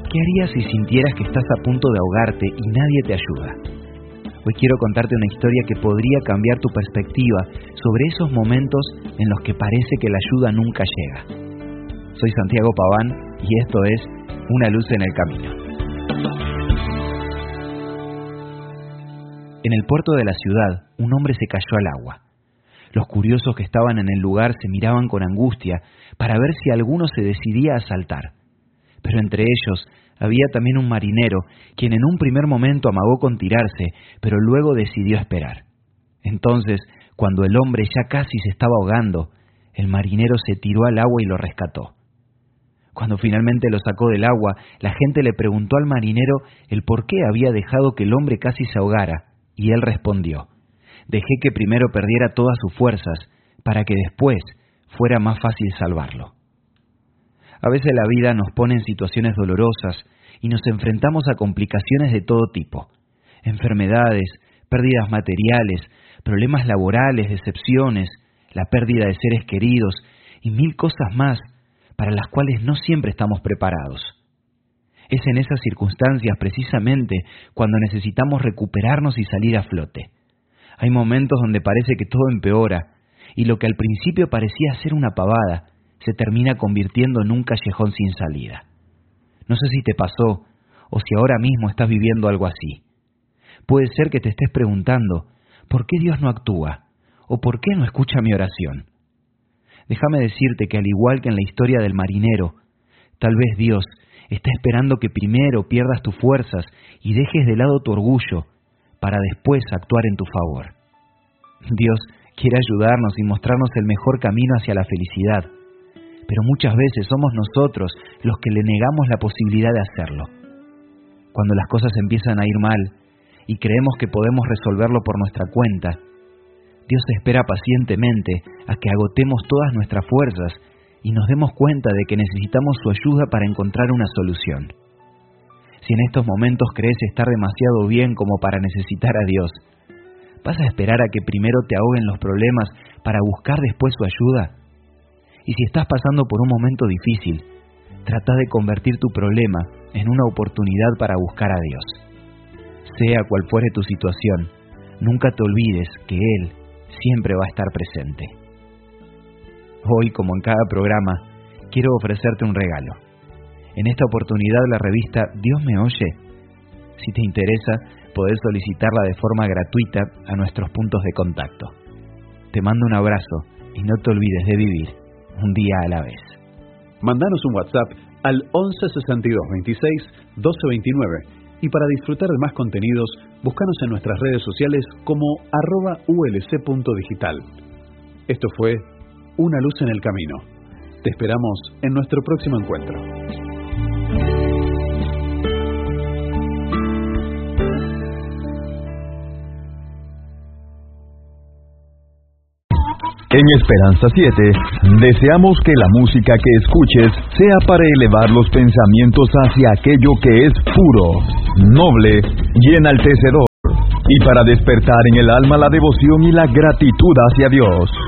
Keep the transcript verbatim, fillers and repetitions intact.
¿Qué harías si sintieras que estás a punto de ahogarte y nadie te ayuda? Hoy quiero contarte una historia que podría cambiar tu perspectiva sobre esos momentos en los que parece que la ayuda nunca llega. Soy Santiago Paván y esto es Una luz en el camino. En el puerto de la ciudad, un hombre se cayó al agua. Los curiosos que estaban en el lugar se miraban con angustia para ver si alguno se decidía a saltar. Pero entre ellos había también un marinero, quien en un primer momento amagó con tirarse, pero luego decidió esperar. Entonces, cuando el hombre ya casi se estaba ahogando, el marinero se tiró al agua y lo rescató. Cuando finalmente lo sacó del agua, la gente le preguntó al marinero el por qué había dejado que el hombre casi se ahogara, y él respondió: dejé que primero perdiera todas sus fuerzas, para que después fuera más fácil salvarlo. A veces la vida nos pone en situaciones dolorosas y nos enfrentamos a complicaciones de todo tipo: enfermedades, pérdidas materiales, problemas laborales, decepciones, la pérdida de seres queridos y mil cosas más para las cuales no siempre estamos preparados. Es en esas circunstancias precisamente cuando necesitamos recuperarnos y salir a flote. Hay momentos donde parece que todo empeora y lo que al principio parecía ser una pavada se termina convirtiendo en un callejón sin salida. No sé si te pasó o si ahora mismo estás viviendo algo así. Puede ser que te estés preguntando ¿por qué Dios no actúa? ¿O por qué no escucha mi oración? Déjame decirte que al igual que en la historia del marinero, tal vez Dios está esperando que primero pierdas tus fuerzas y dejes de lado tu orgullo para después actuar en tu favor. Dios quiere ayudarnos y mostrarnos el mejor camino hacia la felicidad, pero muchas veces somos nosotros los que le negamos la posibilidad de hacerlo. Cuando las cosas empiezan a ir mal y creemos que podemos resolverlo por nuestra cuenta, Dios espera pacientemente a que agotemos todas nuestras fuerzas y nos demos cuenta de que necesitamos su ayuda para encontrar una solución. Si en estos momentos crees estar demasiado bien como para necesitar a Dios, ¿vas a esperar a que primero te ahoguen los problemas para buscar después su ayuda? Y si estás pasando por un momento difícil, trata de convertir tu problema en una oportunidad para buscar a Dios. Sea cual fuere tu situación, nunca te olvides que Él siempre va a estar presente. Hoy, como en cada programa, quiero ofrecerte un regalo. En esta oportunidad, la revista Dios me oye. Si te interesa, podés solicitarla de forma gratuita a nuestros puntos de contacto. Te mando un abrazo y no te olvides de vivir un día a la vez. Mándanos un WhatsApp al once sesenta y dos veintiséis doce veintinueve y para disfrutar de más contenidos, búscanos en nuestras redes sociales como arroba ulc.digital. Esto fue Una luz en el camino. Te esperamos en nuestro próximo encuentro. En Esperanza siete, deseamos que la música que escuches sea para elevar los pensamientos hacia aquello que es puro, noble y enaltecedor, y para despertar en el alma la devoción y la gratitud hacia Dios.